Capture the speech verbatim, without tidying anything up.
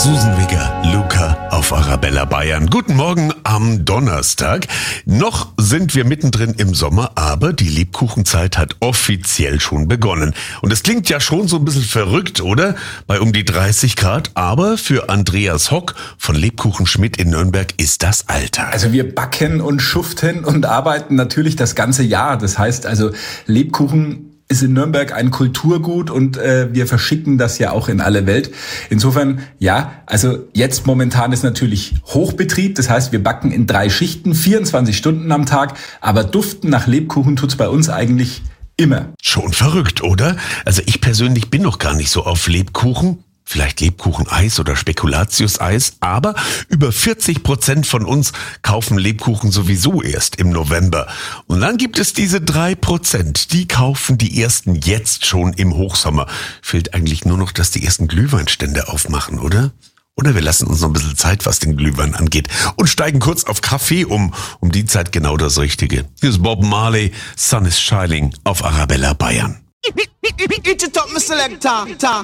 Susan Wigger, Luca auf Arabella Bayern. Guten Morgen am Donnerstag. Noch sind wir mittendrin im Sommer, aber die Lebkuchenzeit hat offiziell schon begonnen. Und es klingt ja schon so ein bisschen verrückt, oder? Bei um die dreißig Grad. Aber für Andreas Hock von Lebkuchen Schmidt in Nürnberg ist das Alltag. Also wir backen und schuften und arbeiten natürlich das ganze Jahr. Das heißt also, Lebkuchen ist in Nürnberg ein Kulturgut und äh, wir verschicken das ja auch in alle Welt. Insofern, ja, also jetzt momentan ist natürlich Hochbetrieb. Das heißt, wir backen in drei Schichten, vierundzwanzig Stunden am Tag. Aber duften nach Lebkuchen tut's bei uns eigentlich immer. Schon verrückt, oder? Also ich persönlich bin noch gar nicht so auf Lebkuchen. Vielleicht Lebkucheneis oder Spekulatius-Eis, aber über vierzig Prozent von uns kaufen Lebkuchen sowieso erst im November. Und dann gibt es diese drei Prozent, die kaufen die ersten jetzt schon im Hochsommer. Fehlt eigentlich nur noch, dass die ersten Glühweinstände aufmachen, oder? Oder wir lassen uns noch ein bisschen Zeit, was den Glühwein angeht, und steigen kurz auf Kaffee um. Um die Zeit genau das Richtige. Hier ist Bob Marley, Sun is Shining auf Arabella Bayern. It's a top, Mister Selector.